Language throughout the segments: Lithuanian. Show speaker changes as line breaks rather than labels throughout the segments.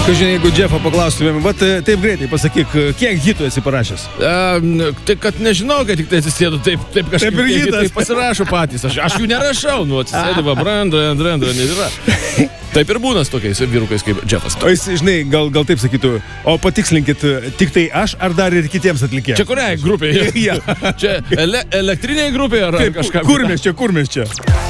Žinai, jeigu Jeffą paklaustumėm, bet taip greitai pasakyk, kiek hitų esi parašęs?
Tai kad nežinau, kad tik tai atsisėdu, taip kažkaip
Taip ir hitas.
taip pasirašo patys. Aš jų nerašau, atsisėdu, Brandra, nėra. Taip ir būna su tokiais vyrukais kaip Jeffas.
O jis, žinai, gal taip sakytų, o patikslinkit, tik tai aš ar dar ir kitiems atlikėjams?
Čia kuriai grupėje?
Ja.
Čia elektriniai grupėje ar kažką?
Kur mes čia?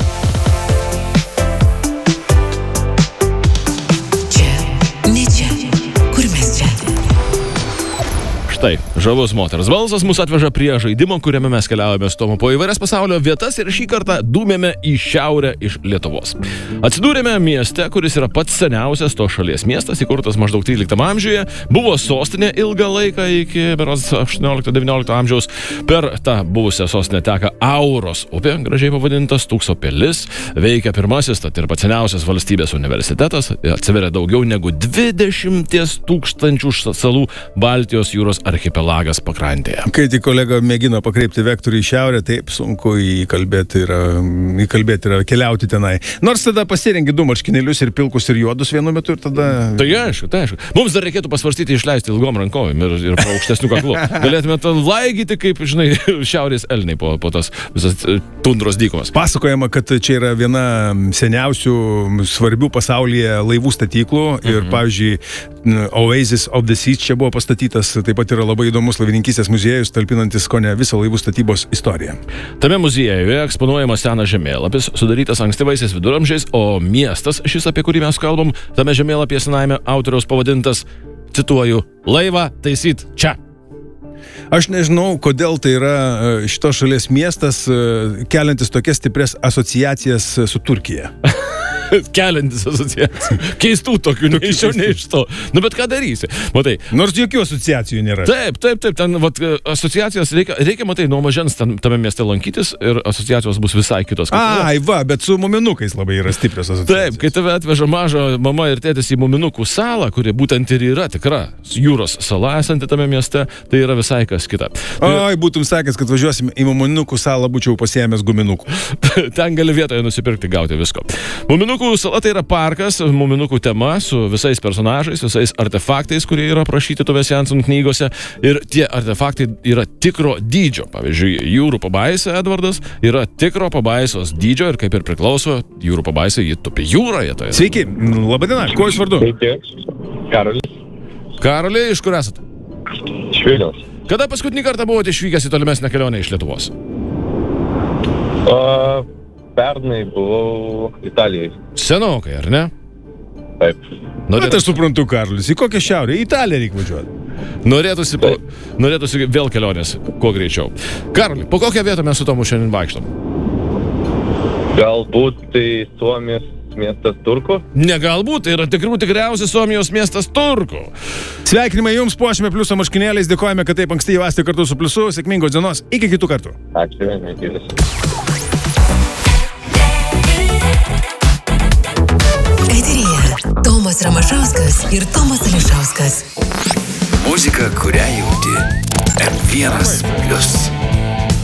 Štai, žavus moters balsas mus atveža prie žaidimo, kuriame mes keliaujame su Tomu po įvairias pasaulio vietas ir šį kartą dūmėme į šiaurę iš Lietuvos. Atsidūrėme mieste, kuris yra pats seniausias to šalies miestas, įkurtas maždaug 13 amžiuje, buvo sostinė ilgą laiką iki berods 18-19 amžiaus. Per tą buvusią sostinę teka Auros upė, gražiai pavadintas Stūkso pilis, veikia pirmasis, tad ir pats seniausias valstybės universitetas, atsiveria daugiau negu 20 000 salų Baltijos jūros archipelagas pakrantėje.
Kai tik kolega mėgino pakreipti vektorių į šiaurę, taip sunku įkalbėti yra keliauti tenai. Nors tada pasirengi 2 marškinėlius ir pilkus ir juodus vienu metu ir tada...
Tai aišku. Mums dar reikėtų pasvarstyti išleisti ilgom rankovėm ir po aukštesnių kaklų. Galėtume ten laigyti kaip, žinai, šiaurės elniai po tas visas tundros dykumas.
Pasakojama, kad čia yra viena seniausių svarbių pasaulyje laivų statyklų ir, pavyzdžiui, Oasis of the Seas čia buvo pastatytas, taip pat yra labai įdomus laivininkystės muziejus, talpinantis kone visą laivų statybos istoriją.
Tame muziejuje eksponuojamas senas žemėlapis, sudarytas ankstyvaisiais viduramžiais, o miestas, šis apie kurį mes kalbam, tame žemėlapyje senajame autoriaus pavadintas, cituoju, laivą taisyt čia.
Aš nežinau, kodėl tai yra šitos šalies miestas, keliantis tokias stiprias asociacijas su Turkija.
Keliantis asociacijų. Keistų tokių, nei iš to. Nu, bet ką darysi? Matai.
Nors jokių asociacijų nėra.
Taip. Ten, asociacijos reikia, matai, nuo mažens tame mieste lankytis ir asociacijos bus visai kitos.
Bet su muminukais labai yra stiprios asociacijos.
Taip, kai tave atveža maža mama ir tėtis į muminukų salą, kuri būtent ir yra tikra jūros sala esanti tame mieste, tai yra visai kas kita.
Būtum sakęs, kad važiuosim į muminukų salą, būčiau pasiėmęs guminukų.
Ten gali vietoje nusipirkti, gauti visko. Muminukų sala tai yra parkas, muminukų tema su visais personažais, visais artefaktais, kurie yra aprašyti Tove Jansson knygose. Ir tie artefaktai yra tikro dydžio. Pavyzdžiui, jūrų pabaisa Edvardas yra tikro pabaisos dydžio ir kaip ir priklauso jūrų pabaisa, ji tupi jūroje. Tai.
Sveiki, labadiena, kuo jūs vardu?
Sveiki, Karolis.
Karoli, iš kur esate?
Iš Vilniaus.
Kada paskutinį kartą buvote išvykęs į tolimesnę kelionę iš Lietuvos?
Pernai buvau Italijoje.
Senokai, ar ne?
Taip.
Bet aš suprantu, Karolis, į kokią šiaurę? Į Italiją reikia važiuoti.
Norėtųsi vėl kelionės, kuo greičiau. Karoli, po kokią vietą mes su Tomu šiandien vaikštom?
Galbūt tai Suomijos miestas Turku?
Ne galbūt, tai yra tikriausias Suomijos miestas Turku.
Sveikinimai jums, puošime Pliuso marškinėliais, dėkojame, kad taip anksti jau esate kartu su Pliusu, sėkmingos dienos, iki kitų kartų.
Ačiū, nekėlis.
Tomas Ramašauskas ir Tomas Ališauskas.
Muzika, kurią jauti. M1+.